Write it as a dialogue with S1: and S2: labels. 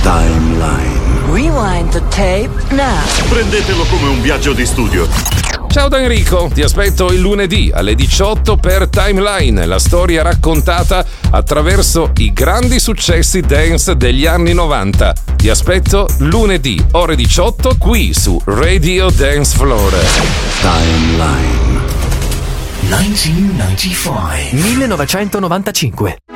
S1: Timeline.
S2: Rewind the tape now.
S3: Prendetelo come un viaggio di studio.
S4: Ciao da Enrico, ti aspetto il lunedì alle 18 per Timeline, la storia raccontata attraverso i grandi successi dance degli anni 90. Ti aspetto lunedì, ore 18, qui su Radio Dance Floor.
S1: Timeline.
S5: 1995.